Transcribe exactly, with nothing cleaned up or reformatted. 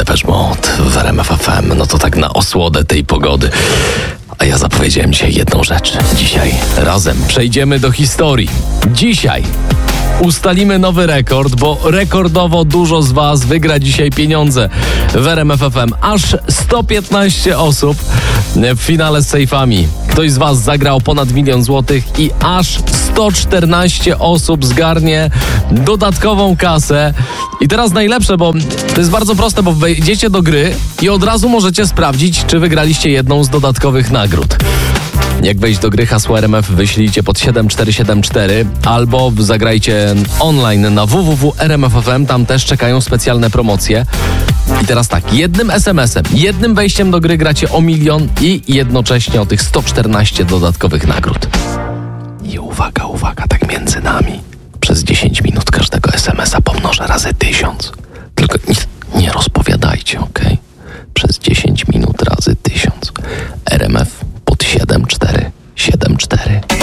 Depeche Mode w R M F F M. No to tak na osłodę tej pogody. A ja zapowiedziałem dzisiaj jedną rzecz. Dzisiaj razem przejdziemy do historii. Dzisiaj ustalimy nowy rekord, bo rekordowo dużo z Was wygra dzisiaj pieniądze w R M F F M. Aż sto piętnaście osób w finale z sejfami. Ktoś z Was zagrał ponad milion złotych i aż sto czternaście osób zgarnie dodatkową kasę. I teraz najlepsze, bo to jest bardzo proste, bo wejdziecie do gry i od razu możecie sprawdzić, czy wygraliście jedną z dodatkowych nagród. Jak wejść do gry, hasło R M F wyślijcie pod siedem cztery siedem cztery albo zagrajcie online na w w w kropka r m f kropka f m. Tam też czekają specjalne promocje. I teraz tak, jednym es em esem, jednym wejściem do gry gracie o milion i jednocześnie o tych sto czternaście dodatkowych nagród. I uwaga, uwaga, tak między nami. Przez dziesięć minut każdego es em esa pomnożę razy tysiąc. Tylko nic.